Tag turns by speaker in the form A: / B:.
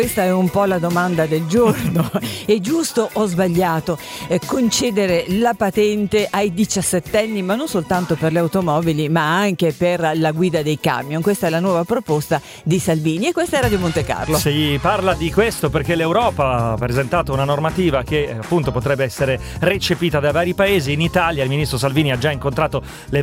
A: Questa è un po' la domanda del giorno. È giusto o sbagliato concedere la patente ai 17enni, ma non soltanto per le automobili, ma anche per la guida dei camion? Questa è la nuova proposta di Salvini e questa è Radio Monte Carlo.
B: Si parla di questo perché l'Europa ha presentato una normativa che appunto potrebbe essere recepita da vari paesi. In Italia il ministro Salvini ha già incontrato le